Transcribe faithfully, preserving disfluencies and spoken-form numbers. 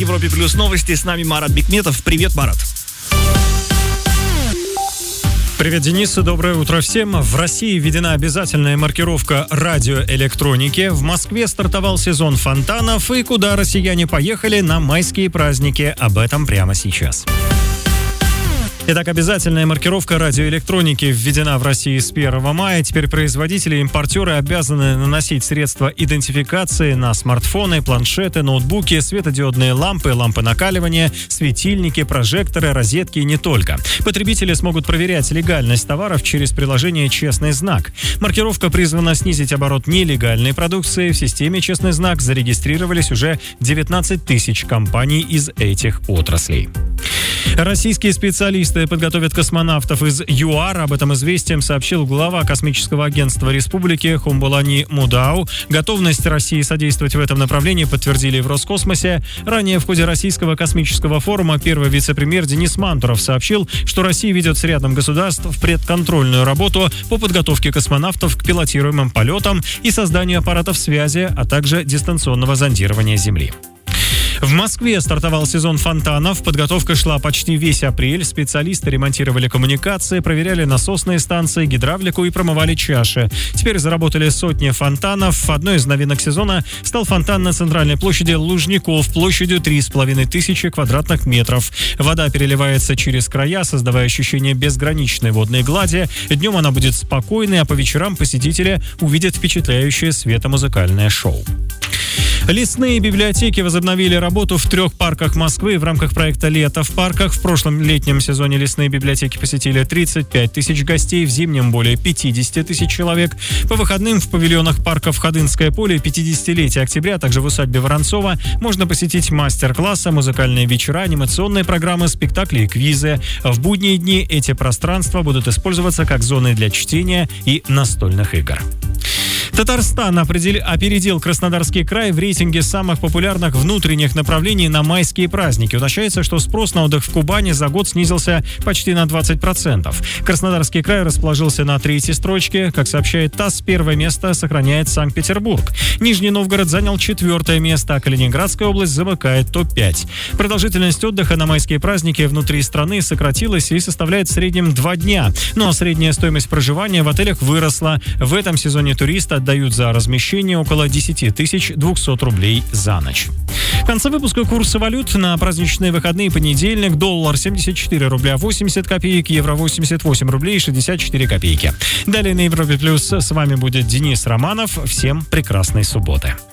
Европе Плюс новости. С нами Марат Бикметов. Привет, Марат. Привет, Денис, и доброе утро всем. В России введена обязательная маркировка радиоэлектроники. В Москве стартовал сезон фонтанов. И куда россияне поехали на майские праздники? Об этом прямо сейчас. Итак, обязательная маркировка радиоэлектроники введена в России с первого мая. Теперь производители и импортеры обязаны наносить средства идентификации на смартфоны, планшеты, ноутбуки, светодиодные лампы, лампы накаливания, светильники, прожекторы, розетки и не только. Потребители смогут проверять легальность товаров через приложение «Честный знак». Маркировка призвана снизить оборот нелегальной продукции. В системе «Честный знак» зарегистрировались уже девятнадцать тысяч компаний из этих отраслей. Российские специалисты подготовят космонавтов из ЮАР. Об этом «Известиям» сообщил глава Космического агентства Республики Хумбулани Мудау. Готовность России содействовать в этом направлении подтвердили в Роскосмосе. Ранее в ходе Российского космического форума первый вице-премьер Денис Мантуров сообщил, что Россия ведет с рядом государств в предконтрольную работу по подготовке космонавтов к пилотируемым полетам и созданию аппаратов связи, а также дистанционного зондирования Земли. В Москве стартовал сезон фонтанов. Подготовка шла почти весь апрель. Специалисты ремонтировали коммуникации, проверяли насосные станции, гидравлику и промывали чаши. Теперь заработали сотни фонтанов. Одной из новинок сезона стал фонтан на центральной площади Лужников площадью три с половиной тысячи квадратных метров. Вода переливается через края, создавая ощущение безграничной водной глади. Днем она будет спокойной, а по вечерам посетители увидят впечатляющее светомузыкальное шоу. Лесные библиотеки возобновили работу в трех парках Москвы в рамках проекта «Лето в парках». В прошлом летнем сезоне лесные библиотеки посетили тридцать пять тысяч гостей, в зимнем более пятьдесят тысяч человек. По выходным в павильонах парков «Ходынское поле», пятидесятилетие октября, а также в усадьбе Воронцова можно посетить мастер-классы, музыкальные вечера, анимационные программы, спектакли и квизы. В будние дни эти пространства будут использоваться как зоны для чтения и настольных игр. Татарстан опередил Краснодарский край в рейтинге самых популярных внутренних направлений на майские праздники. Уточняется, что спрос на отдых в Кубани за год снизился почти на двадцать процентов. Краснодарский край расположился на третьей строчке. Как сообщает ТАСС, первое место сохраняет Санкт-Петербург. Нижний Новгород занял четвертое место, а Калининградская область замыкает топ пять. Продолжительность отдыха на майские праздники внутри страны сократилась и составляет в среднем два дня. Ну а средняя стоимость проживания в отелях выросла. В этом сезоне туристы отдают за размещение около десять тысяч двести рублей за ночь. В конце выпуска курсы валют на праздничные выходные. Понедельник: доллар семьдесят четыре рубля восемьдесят копеек, евро восемьдесят восемь рублей шестьдесят четыре копейки. Далее на Европе Плюс с вами будет Денис Романов. Всем прекрасной субботы.